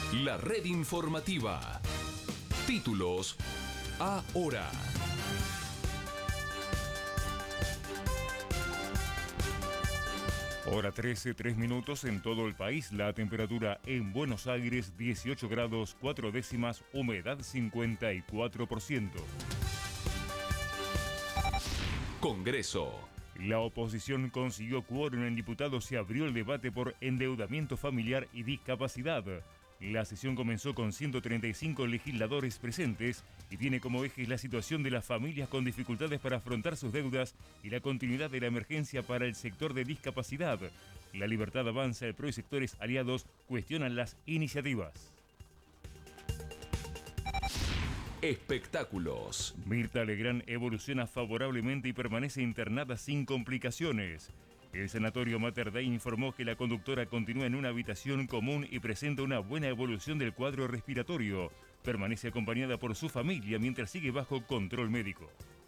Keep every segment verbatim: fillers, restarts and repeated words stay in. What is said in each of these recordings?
La red informativa. Títulos ahora. Hora trece, tres minutos en todo el país. La temperatura en Buenos Aires dieciocho grados cuatro décimas, humedad cincuenta y cuatro por ciento. Congreso. La oposición consiguió quórum en diputados y abrió el debate por endeudamiento familiar y discapacidad. La sesión comenzó con ciento treinta y cinco legisladores presentes y tiene como ejes la situación de las familias con dificultades para afrontar sus deudas y la continuidad de la emergencia para el sector de discapacidad. La Libertad Avanza, el P R O y sectores aliados cuestionan las iniciativas. Espectáculos. Mirta Legrand evoluciona favorablemente y permanece internada sin complicaciones. El Sanatorio Mater Dei informó que la conductora continúa en una habitación común y presenta una buena evolución del cuadro respiratorio. Permanece acompañada por su familia mientras sigue bajo control médico.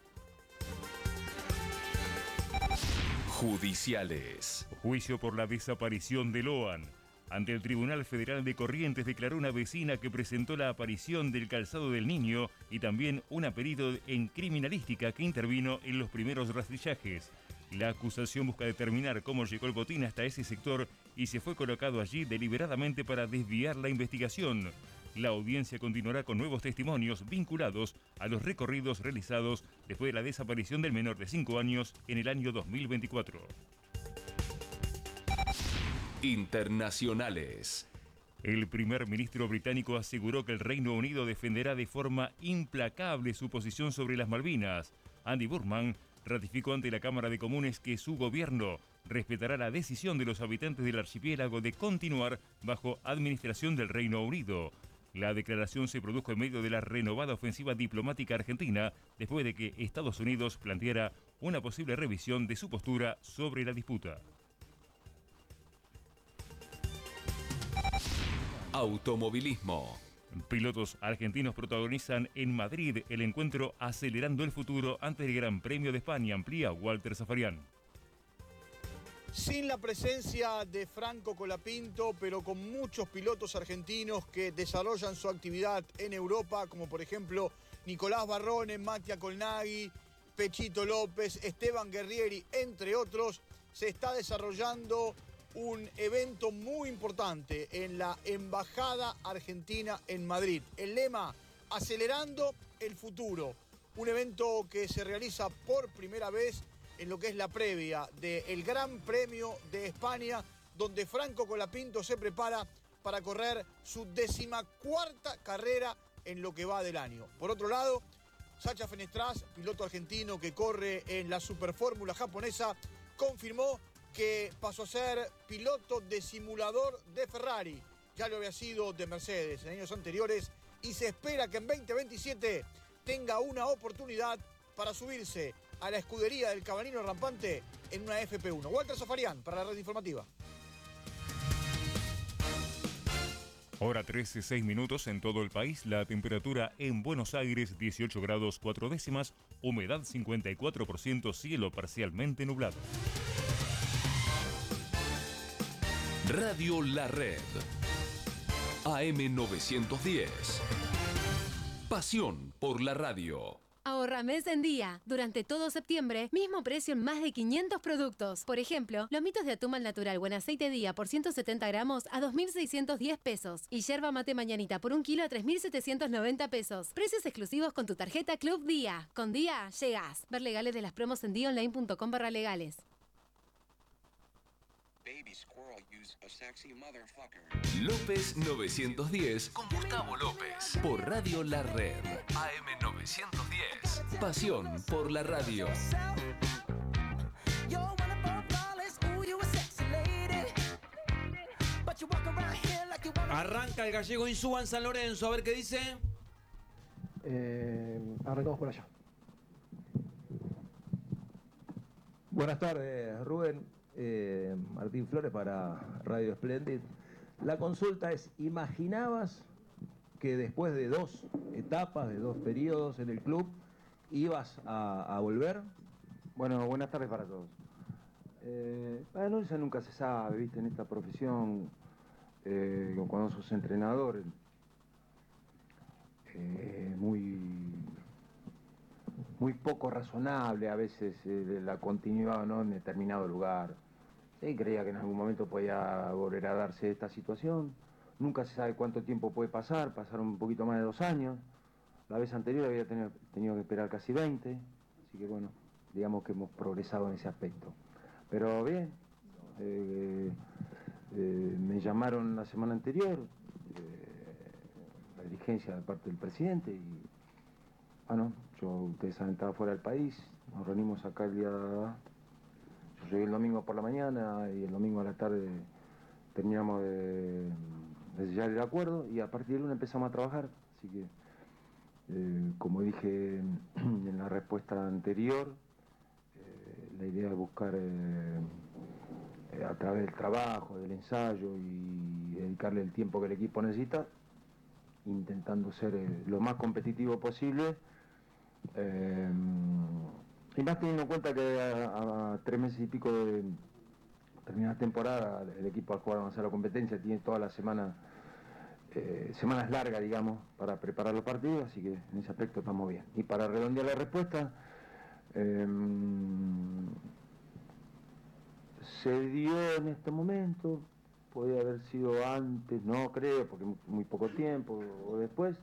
Judiciales. Juicio por la desaparición de Loan. Ante el Tribunal Federal de Corrientes declaró una vecina que presentó la aparición del calzado del niño y también un perito en criminalística que intervino en los primeros rastrillajes. La acusación busca determinar cómo llegó el botín hasta ese sector y se fue colocado allí deliberadamente para desviar la investigación. La audiencia continuará con nuevos testimonios vinculados a los recorridos realizados después de la desaparición del menor de cinco años en el año dos mil veinticuatro. Internacionales. El primer ministro británico aseguró que el Reino Unido defenderá de forma implacable su posición sobre las Malvinas. Andy Burnham ratificó ante la Cámara de Comunes que su gobierno respetará la decisión de los habitantes del archipiélago de continuar bajo administración del Reino Unido. La declaración se produjo en medio de la renovada ofensiva diplomática argentina después de que Estados Unidos planteara una posible revisión de su postura sobre la disputa. Automovilismo. Pilotos argentinos protagonizan en Madrid el encuentro Acelerando el Futuro antes del Gran Premio de España, amplía Walter Zafarian. Sin la presencia de Franco Colapinto, pero con muchos pilotos argentinos que desarrollan su actividad en Europa, como por ejemplo Nicolás Barrone, Mattia Colnaghi, Pechito López, Esteban Guerrieri, entre otros, se está desarrollando un evento muy importante en la Embajada Argentina en Madrid. El lema, Acelerando el Futuro. Un evento que se realiza por primera vez en lo que es la previa del Gran Premio de España, donde Franco Colapinto se prepara para correr su decimacuarta carrera en lo que va del año. Por otro lado, Sacha Fenestraz, piloto argentino que corre en la Superfórmula japonesa, confirmó que pasó a ser piloto de simulador de Ferrari. Ya lo había sido de Mercedes en años anteriores y se espera que en veinte veintisiete tenga una oportunidad para subirse a la escudería del cabalino rampante en una F P uno. Walter Zafarian para la red informativa. Hora trece, seis minutos en todo el país. La temperatura en Buenos Aires dieciocho grados cuatro décimas, humedad cincuenta y cuatro por ciento, cielo parcialmente nublado. Radio La Red. A M novecientos diez. Pasión por la radio. Ahorra mes en día. Durante todo septiembre, mismo precio en más de quinientos productos. Por ejemplo, lomitos de atún al natural buen aceite día por ciento setenta gramos a dos mil seiscientos diez pesos. Y yerba mate mañanita por un kilo a tres mil setecientos noventa pesos. Precios exclusivos con tu tarjeta Club Día. Con Día, llegás. Ver legales de las promos en día online punto com barra legales. Baby squirrel use a sexy motherfucker. López novecientos diez con Gustavo López por Radio La Red. A M novecientos diez. Pasión por la radio. Arranca el gallego Insúa en San Lorenzo. A ver qué dice. Eh, arrancamos por allá. Buenas tardes, Rubén. Eh, Martín Flores para Radio Splendid. La consulta es, ¿imaginabas que después de dos etapas, de dos periodos en el club, ibas a, a volver? Bueno, buenas tardes para todos. Eh, bueno, eso nunca se sabe, viste, en esta profesión, eh, digo, cuando sos entrenador, eh, muy, muy poco razonable a veces eh, la continuidad, ¿no?, en determinado lugar. Sí, creía que en algún momento podía volver a darse esta situación. Nunca se sabe cuánto tiempo puede pasar, pasaron un poquito más de dos años. La vez anterior había tenido, tenido que esperar casi veinte, así que bueno, digamos que hemos progresado en ese aspecto. Pero bien, eh, eh, me llamaron la semana anterior, eh, la dirigencia de parte del presidente, y bueno, yo, ustedes saben, estaba fuera del país, nos reunimos acá el día... Yo llegué el domingo por la mañana y el domingo a la tarde terminamos de, de sellar el acuerdo y a partir del lunes empezamos a trabajar, así que... Eh, como dije en la respuesta anterior, eh, la idea es buscar eh, eh, a través del trabajo, del ensayo y dedicarle el tiempo que el equipo necesita, intentando ser eh, lo más competitivo posible, eh, y más teniendo en cuenta que a, a tres meses y pico de terminar la temporada, el equipo al jugar avanzar la competencia tiene toda la semana Eh, semanas largas, digamos, para preparar los partidos, así que en ese aspecto estamos bien. Y para redondear la respuesta, eh, se dio en este momento, podría haber sido antes, no creo, porque muy poco tiempo, o después,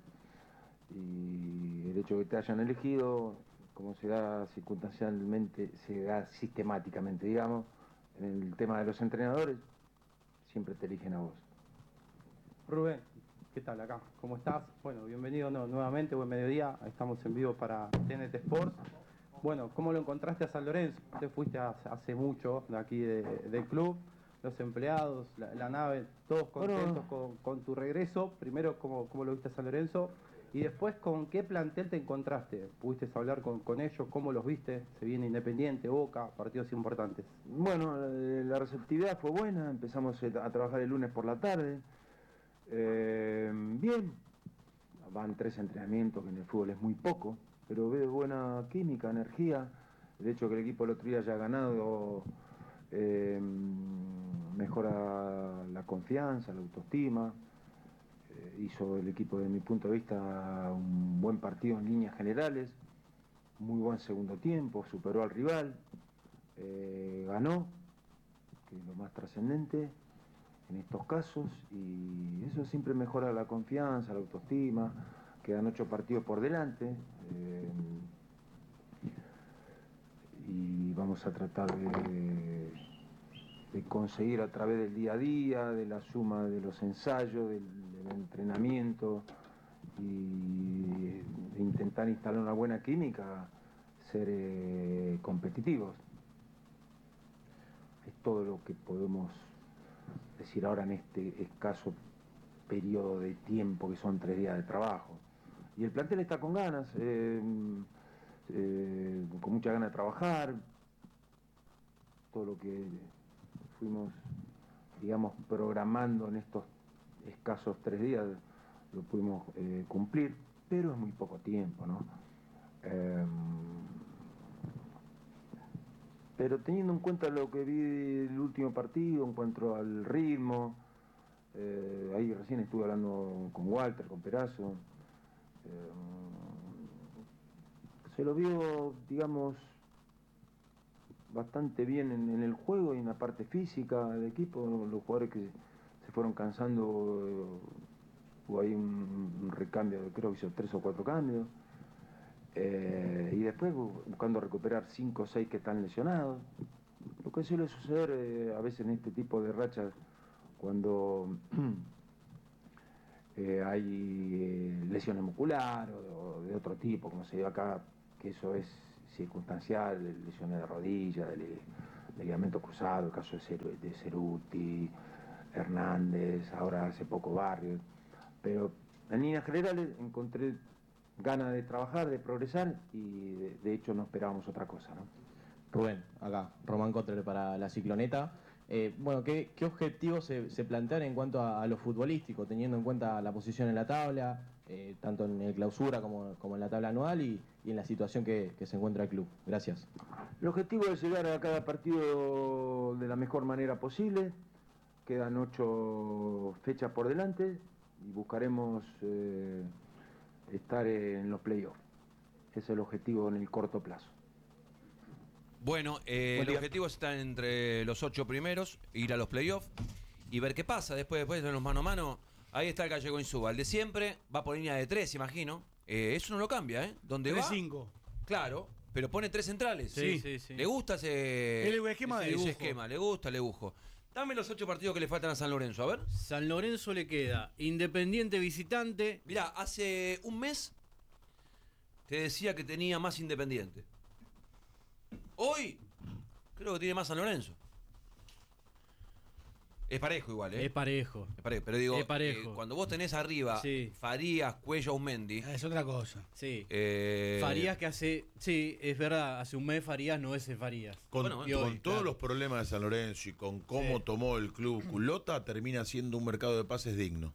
y el hecho de que te hayan elegido, como se da circunstancialmente, se da sistemáticamente, digamos, en el tema de los entrenadores, siempre te eligen a vos. Rubén, ¿qué tal acá? ¿Cómo estás? Bueno, bienvenido no, nuevamente, buen mediodía. Estamos en vivo para T N T Sports. Bueno, ¿cómo lo encontraste a San Lorenzo? Te fuiste hace, hace mucho de aquí de, del club, los empleados, la, la nave, todos contentos bueno. con, con tu regreso. Primero, ¿cómo, ¿cómo lo viste a San Lorenzo? Y después, ¿con qué plantel te encontraste? ¿Pudiste hablar con, con ellos? ¿Cómo los viste? Se viene Independiente, Boca, partidos importantes. Bueno, la receptividad fue buena. Empezamos a trabajar el lunes por la tarde. Eh, bien, van tres entrenamientos, que en el fútbol es muy poco, pero veo buena química, energía. El hecho de que el equipo el otro día haya ganado eh, mejora la confianza, la autoestima. Eh, hizo el equipo, desde mi punto de vista, un buen partido en líneas generales, muy buen segundo tiempo, superó al rival, eh, ganó, que es lo más trascendente en estos casos, y eso siempre mejora la confianza, la autoestima. Quedan ocho partidos por delante, eh, y vamos a tratar de, de conseguir a través del día a día, de la suma de los ensayos, del, del entrenamiento, y de intentar instalar una buena química, ser eh, competitivos. Es todo lo que podemos decir ahora en este escaso periodo de tiempo que son tres días de trabajo. Y el plantel está con ganas, eh, eh, con mucha ganas de trabajar. Todo lo que fuimos, digamos, programando en estos escasos tres días lo pudimos eh, cumplir, pero es muy poco tiempo, ¿no? Eh, Pero teniendo en cuenta lo que vi el último partido en cuanto al ritmo, eh, ahí recién estuve hablando con Walter, con Perazo, eh, se lo vio, digamos, bastante bien en, en el juego y en la parte física del equipo. Los jugadores que se fueron cansando, eh, hubo ahí un, un recambio, creo que hizo tres o cuatro cambios. Eh, y después buscando recuperar cinco o seis que están lesionados, lo que suele suceder eh, a veces en este tipo de rachas cuando eh, hay eh, lesiones musculares o, o de otro tipo, como se dio acá, que eso es circunstancial, lesiones de rodilla, de, de ligamento cruzado, el caso de, Cer de Ceruti, Hernández, ahora hace poco Barrios, pero en líneas generales encontré ganas de trabajar, de progresar, y de, de hecho no esperábamos otra cosa, ¿no? Rubén, acá, Román Kotler para la Cicloneta. Eh, bueno, ¿qué, qué objetivos se, se plantean en cuanto a, a lo futbolístico, teniendo en cuenta la posición en la tabla, eh, tanto en el clausura como, como en la tabla anual y, y en la situación que, que se encuentra el club? Gracias. El objetivo es llegar a cada partido de la mejor manera posible, quedan ocho fechas por delante y buscaremos eh, estar en los playoffs. Ese es el objetivo en el corto plazo. Bueno, eh, Buen el día. objetivo está entre los ocho primeros, ir a los playoffs y ver qué pasa. Después, después en los mano a mano, ahí está el Gallego Insúa. El de siempre va por línea de tres, imagino. Eh, eso no lo cambia, ¿eh? Donde va, tres cinco. claro, pero pone tres centrales. Sí, sí, sí. Le gusta ese, El esquema de ese, ese dibujo. esquema, le gusta, le gusta. Dame los ocho partidos que le faltan a San Lorenzo, a ver. San Lorenzo le queda Independiente visitante. Mirá, hace un mes te decía que tenía más Independiente. Hoy creo que tiene más San Lorenzo. Es parejo igual, ¿eh? Es parejo. Es parejo, pero digo, Es parejo. eh, cuando vos tenés arriba Sí. Farías, Cuello, Aumendi. Es otra cosa. Sí. Eh, Farías que hace. Sí, es verdad. Hace un mes Farías no es el Farías. Con, Bueno, y con hoy, todos claro. los problemas de San Lorenzo y con cómo Sí. tomó el club Culota, termina siendo un mercado de pases digno.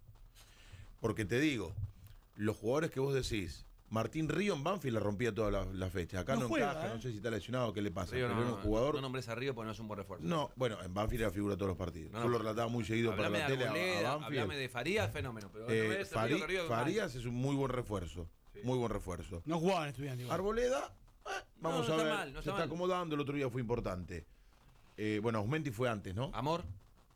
Porque te digo, los jugadores que vos decís, Martín Río en Banfield la rompía todas las las fechas. Acá no, No juega, encaja, ¿eh? no sé si está lesionado, qué le pasa. Río, pero no, era no, un jugador. no nombres a Río porque no es un buen refuerzo. No, bueno, en Banfield era figura todos los partidos. No, Yo lo pero- relataba muy seguido para Hablame la de tele a- Arboleda, a Banfield. hablame de Farías, fenómeno. Pero Eh, no es el Fari- Río, que Río es Farías es un muy buen refuerzo. Muy buen refuerzo. No jugaban estudiantes. igual. Arboleda, eh, vamos no a está ver. mal, no se está está mal. acomodando, el otro día fue importante. Eh, bueno, Aumenti fue antes, ¿no? Amor.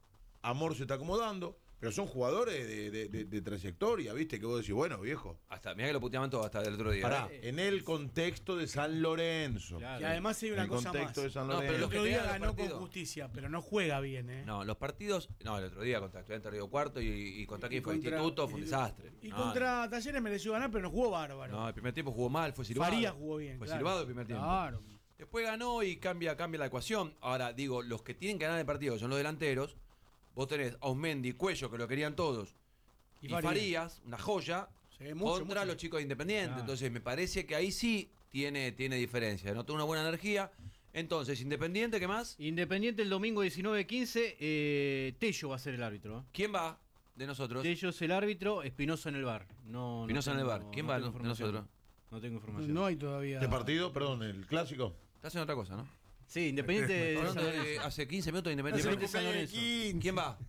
Amor se está acomodando, pero son jugadores de, de- de- de trayectoria, ¿viste? Que vos decís, bueno, viejo. Hasta, mirá que lo puteaban todo hasta el otro día. Pará, ¿eh? en el contexto de San Lorenzo. Claro. Y además hay En una el cosa contexto más. de San No, pero Lorenzo. El los que otro te día dan los ganó con partidos. justicia, pero no juega bien, ¿eh? No, los partidos. No, el otro día contra Estudiantes Río Cuarto y, y contra quién Y fue contra- Instituto, fue un desastre. Y No, contra Talleres mereció ganar, pero no jugó bárbaro. No, el primer tiempo jugó mal, fue silbado. Farías jugó bien. Fue claro. silbado el primer tiempo. Claro. Después ganó y cambia, cambia la ecuación. Ahora, digo, los que tienen que ganar el partido que son los delanteros. Vos tenés a Aumendi, Cuello, que lo querían todos. Y, Y Farías. Farías. una joya, Sí, mucho, contra mucho. los chicos de Independiente. Claro. Entonces, me parece que ahí sí tiene, tiene diferencia. Notó una buena energía. Entonces, Independiente, ¿qué más? Independiente el domingo diecinueve quince. Eh, Tello va a ser el árbitro. ¿eh? ¿Quién va de nosotros? Tello es el árbitro, Espinosa en el bar. No, no Espinosa en el tengo- bar. ¿Quién no va tengo de información. nosotros? No tengo información. No hay todavía. ¿Qué partido? Perdón, el clásico. Está haciendo otra cosa, ¿no? Sí, Independiente de San Hablando de- Lorenzo. hace quince minutos de Independiente. Independiente San Lorenzo. ¿Quién va?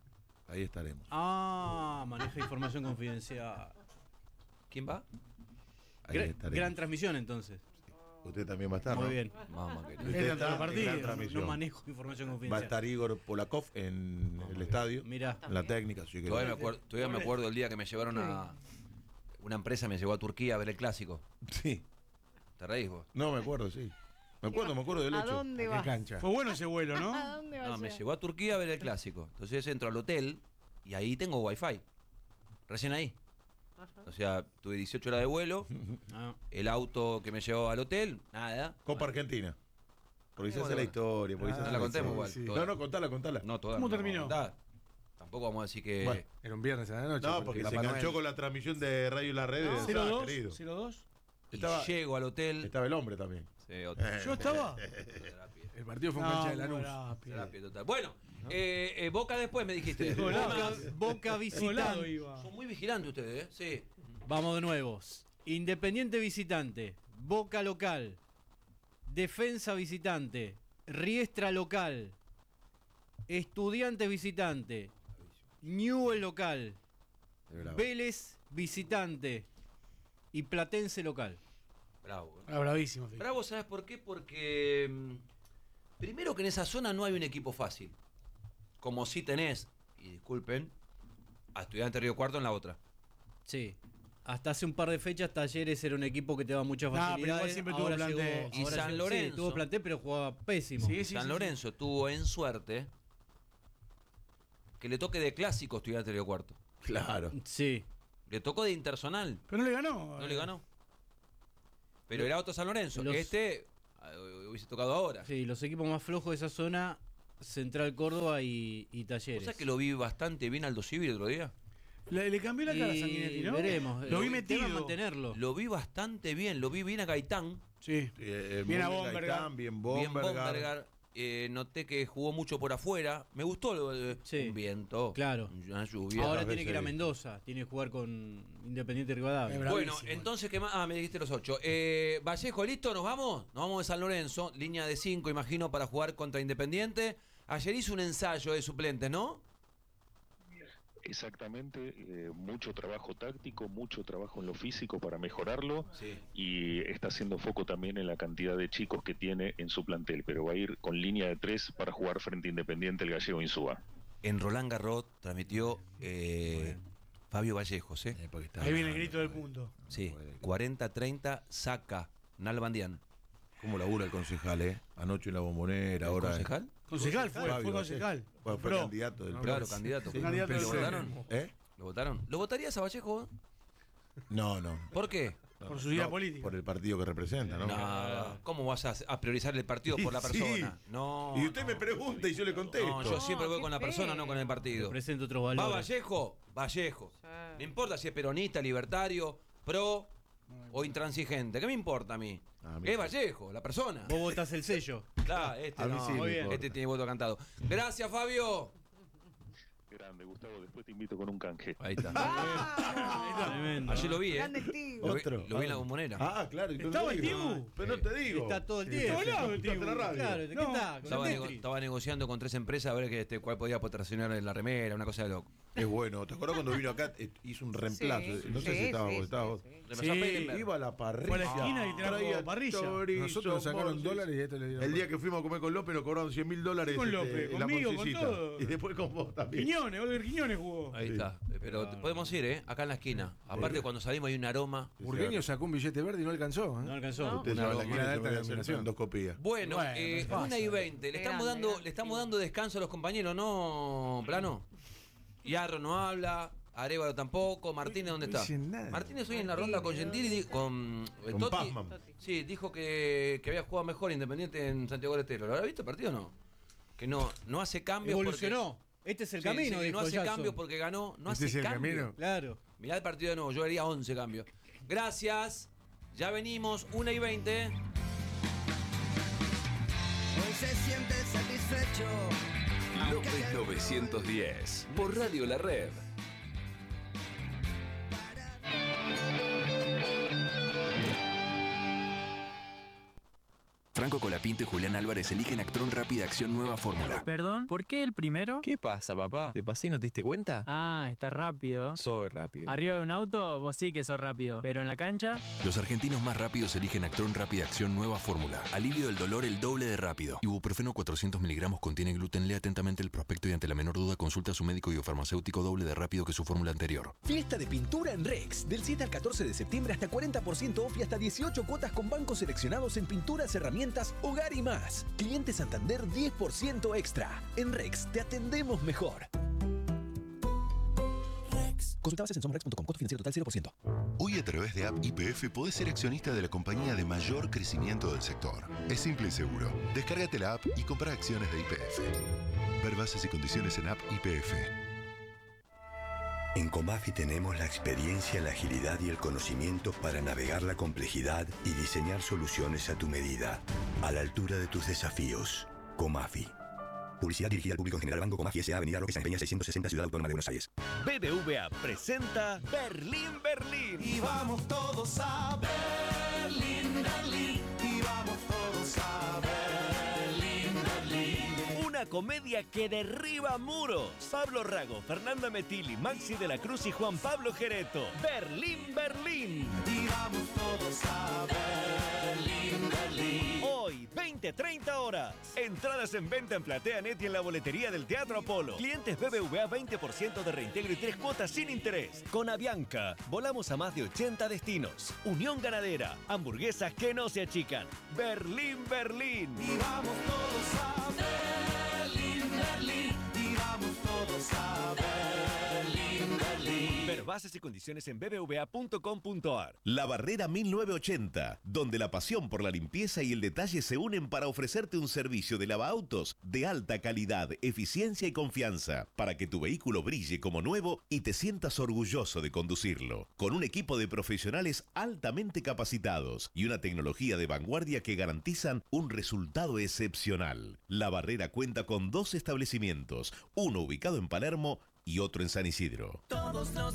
Ahí estaremos. Ah, maneja información confidencial. ¿Quién va? Ahí Gran, estaremos. gran transmisión entonces. Usted también va a estar, Muy ¿no? bien. Mamá, querido. Usted Era está otro en partido. gran No transmisión. No manejo información Va a confidencial. estar Igor Polakov en el estadio, Mirá. en la técnica. Así que Todavía me, acuerdo, todavía me acuerdo el día que me llevaron a. Una empresa me llevó a Turquía a ver el clásico. Sí. ¿Te reís vos? No, me acuerdo, sí. Me acuerdo, me acuerdo del ¿A hecho. dónde va? Fue bueno ese vuelo, ¿no? ¿A dónde va? No, me llevó a Turquía a ver el clásico. Entonces entro al hotel y ahí tengo wifi. Recién ahí. O sea, tuve dieciocho horas de vuelo. Ah. El auto que me llevó al hotel, nada. Copa Argentina. Porque se Bueno, hace la bueno. historia. Porque Ah, se No hace la la contemos historia. igual. No, toda. no, contala, contala. No, toda ¿Cómo no, terminó? no, da. Tampoco vamos a decir que. Bueno. Era un viernes a la noche. No, porque se Papá enganchó Noel- con la transmisión de Radio La Red. cero estaba dos. querido. cero dos. Y Estaba- llego al hotel. Estaba el hombre también. Sí, otro. ¿Yo estaba? El partido fue un No, cancha de Lanús. rápido. Terapia total. Bueno, eh, eh, Boca después me dijiste. Volado. Boca- Boca Volado visitante. iba. Son muy vigilantes ustedes, ¿eh? Sí. Vamos de nuevo. Independiente visitante. Boca local. Defensa visitante. Riestra local. Estudiantes visitante. Newell local. Vélez visitante. Y Platense local. Bravo. ¿eh? Ah, bravísimo. Fede. Bravo, ¿sabes por qué? Porque mm, primero que en esa zona no hay un equipo fácil. Como si tenés, y disculpen, a Estudiantes Río Cuarto en la otra. Sí. Hasta hace un par de fechas Talleres era un equipo que te daba muchas Nah, pero facilidades. igual siempre tuvo Ahora plantel. llegó- Y ahora San llegó- Lorenzo. Sí, tuvo plantel, pero jugaba pésimo. Sí, sí, San sí, Lorenzo tuvo en suerte que le toque de clásico Estudiantes Río Cuarto. Claro. Sí. Le tocó de internacional. Pero no le ganó. No le ganó. Pero era otro San Lorenzo. Los- Este ah, hubiese tocado ahora. Sí, los equipos más flojos de esa zona, Central Córdoba y, y ¿Vos Talleres. sabés que lo vi bastante bien Aldo Civi el otro día? Le, le cambió la cara a Y Sanguinetti, ¿no? veremos. Lo vi El metido. tema es mantenerlo. Lo vi bastante bien. Lo vi bien a Gaitán. Sí. Eh, Bien a muy Bombergar. Gaitán, bien Bien Bombergar. Bombergar. Eh, noté que jugó mucho por afuera. Me gustó lo de- Sí. un viento. Claro. Una lluvia. Ahora otras tiene que ir a veces- Mendoza, tiene que jugar con Independiente Rivadavia. Es Bueno, bravísimo. entonces, ¿qué más? Ah, me dijiste los ocho. Eh, Vallejo, ¿listo? ¿Nos vamos? Nos vamos de San Lorenzo. Línea de cinco, imagino, para jugar contra Independiente. Ayer hizo un ensayo de suplentes, ¿no? Exactamente, eh, mucho trabajo táctico, mucho trabajo en lo físico para mejorarlo, sí. Y está haciendo foco también en la cantidad de chicos que tiene en su plantel, pero va a ir con línea de tres para jugar frente a Independiente el gallego Insúa. En Roland Garros transmitió eh, Fabio Vallejos, ¿eh? Ahí viene el grito del punto. Sí, cuarenta treinta saca Nalbandián. ¿Cómo labura el concejal, eh? Anoche en la Bombonera, ahora... ¿Concejal? Concejal fue, Fabio, fue concejal. Fue, fue Pro. candidato del No, Pro. claro, candidato. Sí. Candidato ¿Lo del votaron? Pro. ¿Eh? ¿Lo votaron? ¿Lo votarías a Vallejo? No, no. ¿Por qué? No, Por su vida no, política. Por el partido que representa, ¿no? No, ¿cómo vas a, a priorizar el partido por la Sí. persona? No. Y usted me pregunta y yo le contesto. No, yo siempre voy con la persona, no con el partido. Presento otros ¿Va valores. Vallejo? Vallejo. No importa si es peronista, libertario, pro o intransigente. ¿Qué me importa a mí? A mí Es sí. Vallejo, la persona. Vos votás el sello. Claro, este A mí no. sí me Muy bien. importa. Este tiene voto cantado. Gracias, Fabio. Grande, Gustavo, después te invito con un canje. Ahí está. Tremendo. Allí lo vi, ¿eh? Grande Tibu. Lo vi, Otro. lo vi en la bombonera. Ah, claro. y no ¿Estaba lo el digo. Tibu? Pero no te digo. Está todo el Sí, tiempo. está hablado el está en la Tibu. radio. Claro, ¿de qué No. está? Con Estaba, el nego- Tetris. estaba negociando con tres empresas a ver que, este, cuál podía patrocinar en la remera, una cosa de loco. Es bueno. ¿Te acuerdas cuando vino acá? Eh, Hizo un reemplazo. Sí, no sé sí, si estaba sí, vos. Estabas vos. sí, sí. Le pasó a Sí. Peilenberg. Iba a la parrilla. Fue a la esquina y trajo traía parrilla. chorizo, Nosotros nos sacaron morcilla. dólares y esto le dieron. El día que fuimos a comer con López nos cobraron cien mil dólares. Con este, López, en la conmigo, con morcillita. todo. Y después con vos también. Quiñones, Oliver Quiñones jugó. Ahí Sí. está. Eh, Pero te- podemos ir, ¿eh? Acá en la esquina. Aparte, cuando salimos hay un aroma. Burgueño sacó un billete verde y no alcanzó. ¿eh? No alcanzó. Usted Una sabe la locura que de se alta me hace denominación. endoscopía. Bueno, Bueno, eh, es fácil. una y veinte. Le Qué estamos, grande, dando, grande, le estamos Tibu. dando descanso a los compañeros, ¿no, Plano? Yarro no habla. Arevalo tampoco. Martínez, ¿dónde está? dicen nada. Martínez hoy en la ronda con Gentili, di- con, eh, Con Totti. Pazman. Sí, dijo que, que había jugado mejor Independiente en Santiago del Estero. ¿Lo habrá visto el partido o no? Que no, no hace cambios. Evolucionó. Este es el porque, Sí, camino, sí, dijo no hace Jackson. cambios porque ganó. No ¿Este hace es el cambios. camino? Claro. Mirá el partido de nuevo. Yo haría once cambios. Gracias. Ya venimos. una y veinte. Hoy se siente satisfecho. López novecientos diez, por Radio La Red. Franco Colapinto y Julián Álvarez eligen Actron Rápida Acción Nueva Fórmula. Perdón, ¿por qué el primero? ¿Qué pasa, papá? ¿Te pasé y no te diste cuenta? Ah, está rápido. Soy rápido. Arriba de un auto, vos sí que sos rápido. Pero en la cancha, Los argentinos más rápidos eligen Actron Rápida Acción Nueva Fórmula. Alivio del dolor el doble de rápido. Ibuprofeno cuatrocientos miligramos contiene gluten. Lee atentamente el prospecto y ante la menor duda consulta a su médico y o farmacéutico doble de rápido que su fórmula anterior. Fiesta de pintura en Rex. Del siete al catorce de septiembre hasta cuarenta por ciento off y hasta dieciocho cuotas con bancos seleccionados en pinturas, herramientas, hogar y más. Cliente Santander diez por ciento extra. En Rex te atendemos mejor. Consulta bases en somrex punto com. Costo financiero total cero por ciento. Hoy a través de App Y P F podés ser accionista de la compañía de mayor crecimiento del sector. Es simple y seguro. Descárgate la app y compra acciones de Y P F. Ver bases y condiciones en App Y P F. En Comafi tenemos la experiencia, la agilidad y el conocimiento para navegar la complejidad y diseñar soluciones a tu medida, a la altura de tus desafíos. Comafi. Publicidad dirigida al público en general. Banco Comafi S A. Avenida Roque San Peña seiscientos sesenta, Ciudad Autónoma de Buenos Aires. B B V A presenta Berlín, Berlín. Y vamos todos a Berlín, Berlín. Y vamos todos a Berlín, Berlín. Una comedia que derriba muros. Pablo Rago, Fernanda Metilli, Maxi de la Cruz y Juan Pablo Gereto. Berlín, Berlín. Y vamos todos a Berlín, Berlín. Hoy, veinte treinta horas. Entradas en venta en PlateaNet y en la boletería del Teatro Apolo. Clientes B B V A veinte por ciento de reintegro y tres cuotas sin interés. Con Avianca, volamos a más de ochenta destinos. Unión Ganadera, hamburguesas que no se achican. Berlín, Berlín. Y vamos todos a Berlín, Berlín. Y vamos todos a Berlín, Berlín. Ver bases y condiciones en b b v a punto com punto a r. La Barrera mil novecientos ochenta, donde la pasión por la limpieza y el detalle se unen para ofrecerte un servicio de lavaautos de alta calidad, eficiencia y confianza, para que tu vehículo brille como nuevo y te sientas orgulloso de conducirlo. Con un equipo de profesionales altamente capacitados y una tecnología de vanguardia que garantizan un resultado excepcional. La Barrera cuenta con dos establecimientos, uno ubicado en Palermo y otro en San Isidro. Todos los